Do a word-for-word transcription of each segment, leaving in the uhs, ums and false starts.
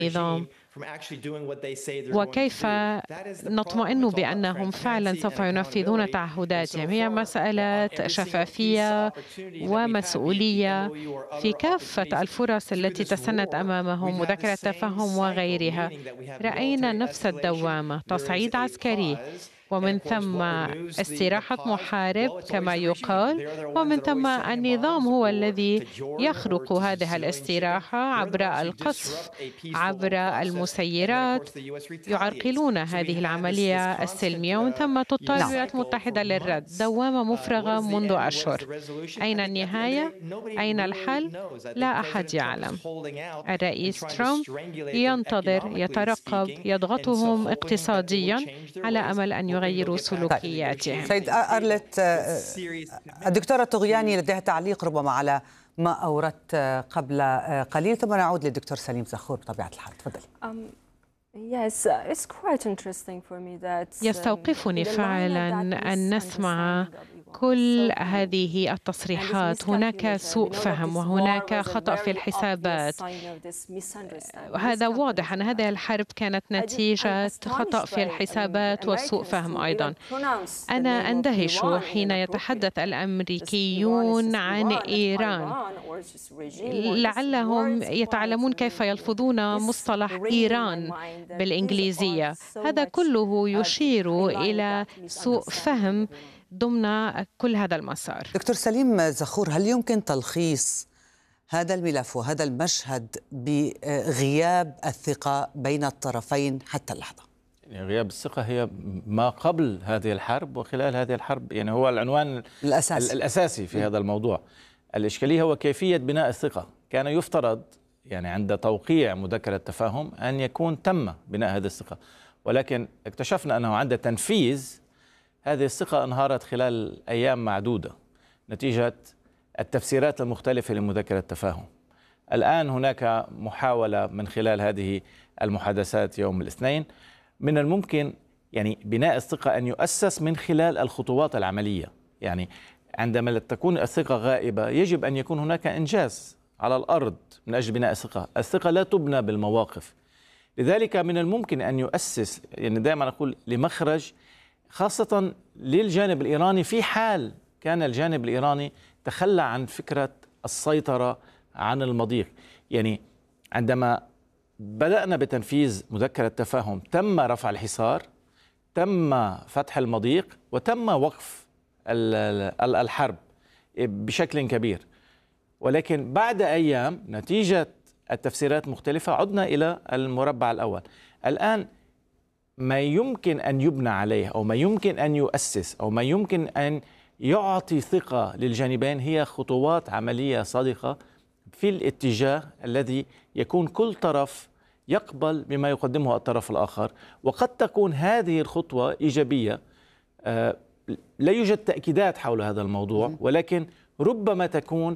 النظام، وكيف نطمئن بأنهم فعلا سوف ينفذون تعهداتهم. هي مسألة شفافية ومسؤولية في كافة الفرص التي تسنت أمامهم، مذكرة تفهم وغيرها. رأينا نفس الدوامة، تصعيد عسكري، ومن ثم استراحة محارب كما يقال، ومن ثم النظام هو الذي يخرق هذه الاستراحة عبر القصف، عبر المسيرات، يعرقلون هذه العملية السلمية، ومن ثم تضطر الولايات المتحدة للرد. دوامة مفرغة منذ أشهر. أين النهاية؟ أين الحل؟ لا أحد يعلم. الرئيس ترامب ينتظر، يترقب، يضغطهم اقتصاديا على أمل أن يغيروا سلوكياتهم. سيد أرلت، الدكتورة طغياني لديها تعليق ربما على ما أوردت قبل قليل، ثم نعود للدكتور سليم زخور بطبيعة الحال. تفضلي. يستوقفني فعلا أن نسمع كل هذه التصريحات. هناك سوء فهم وهناك خطأ في الحسابات. هذا واضح أن هذه الحرب كانت نتيجة خطأ في الحسابات وسوء فهم أيضا. أنا أندهش حين يتحدث الأمريكيون عن إيران، لعلهم يتعلمون كيف يلفظون مصطلح إيران بالإنجليزية. هذا كله يشير إلى سوء فهم ضمن كل هذا المسار. دكتور سليم زخور، هل يمكن تلخيص هذا الملف وهذا المشهد بغياب الثقة بين الطرفين حتى اللحظة؟ يعني غياب الثقة هي ما قبل هذه الحرب وخلال هذه الحرب، يعني هو العنوان الأساسي, الأساسي في م. هذا الموضوع. الإشكالية هو كيفية بناء الثقة. كان يفترض يعني عند توقيع مذكرة تفاهم أن يكون تم بناء هذه الثقة، ولكن اكتشفنا أنه عند تنفيذ هذه الثقة انهارت خلال أيام معدودة نتيجة التفسيرات المختلفة لمذكرة التفاهم. الآن هناك محاولة من خلال هذه المحادثات يوم الاثنين، من الممكن يعني بناء الثقة أن يؤسس من خلال الخطوات العملية. يعني عندما تكون الثقة غائبة يجب أن يكون هناك إنجاز على الأرض من أجل بناء الثقة. الثقة لا تبنى بالمواقف، لذلك من الممكن أن يؤسس، يعني دائما أقول، لمخرج خاصة للجانب الإيراني في حال كان الجانب الإيراني تخلى عن فكرة السيطرة عن المضيق. يعني عندما بدأنا بتنفيذ مذكرة تفاهم تم رفع الحصار، تم فتح المضيق، وتم وقف الحرب بشكل كبير، ولكن بعد أيام نتيجة التفسيرات مختلفة عدنا إلى المربع الأول. الآن ما يمكن أن يبنى عليه أو ما يمكن أن يؤسس أو ما يمكن أن يعطي ثقة للجانبين هي خطوات عملية صادقة في الاتجاه الذي يكون كل طرف يقبل بما يقدمه الطرف الآخر. وقد تكون هذه الخطوة إيجابية، آه لا يوجد تأكيدات حول هذا الموضوع، ولكن ربما تكون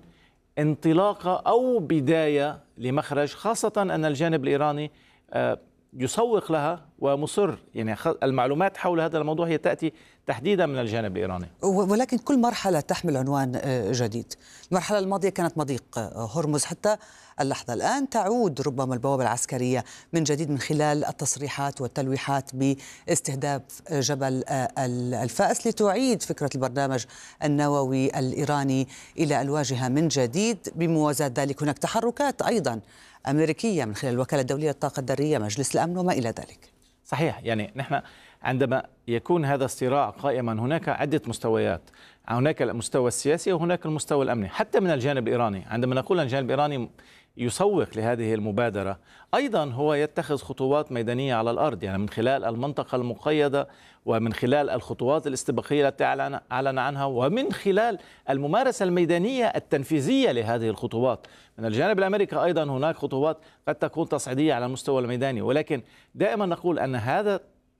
انطلاقة أو بداية لمخرج، خاصة أن الجانب الإيراني آه يسوق لها ومصر. يعني المعلومات حول هذا الموضوع هي تأتي تحديدا من الجانب الإيراني، ولكن كل مرحلة تحمل عنوان جديد. المرحلة الماضية كانت مضيق هرمز حتى اللحظة، الآن تعود ربما البوابة العسكرية من جديد من خلال التصريحات والتلويحات باستهداف جبل الفأس لتعيد فكرة البرنامج النووي الإيراني إلى الواجهة من جديد. بموازاة ذلك هناك تحركات أيضا أمريكية من خلال الوكالة الدولية للطاقة الذرية، مجلس الأمن وما إلى ذلك. صحيح، يعني نحن عندما يكون هذا الصراع قائما هناك عدة مستويات، هناك المستوى السياسي وهناك المستوى الأمني. حتى من الجانب الإيراني عندما نقول أن الجانب الإيراني يسوق لهذه المبادرة، أيضا هو يتخذ خطوات ميدانية على الأرض، يعني من خلال المنطقة المقيدة ومن خلال الخطوات الاستباقية التي أعلن عنها ومن خلال الممارسة الميدانية التنفيذية لهذه الخطوات. من الجانب الأمريكي أيضا هناك خطوات قد تكون تصعيدية على المستوى الميداني، ولكن دائما نقول أن هذا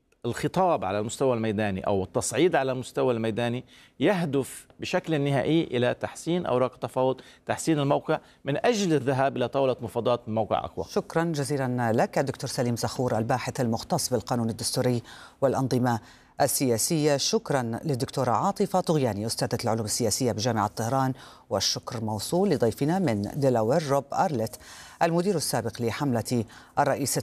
الخطاب على المستوى الميداني أو التصعيد على المستوى الميداني يهدف بشكل نهائي إلى تحسين أوراق التفاوض، تحسين الموقع من أجل الذهاب إلى طاولة مفاوضات من موقع أقوى. شكرا جزيلا لك دكتور سليم زخور، الباحث المختص بالقانون الدستوري والأنظمة السياسية. شكرا للدكتورة عاطفة طغياني أستاذة العلوم السياسية بجامعة طهران، والشكر موصول لضيفنا من دلاوير روب أرلت المدير السابق لحملة الرئيس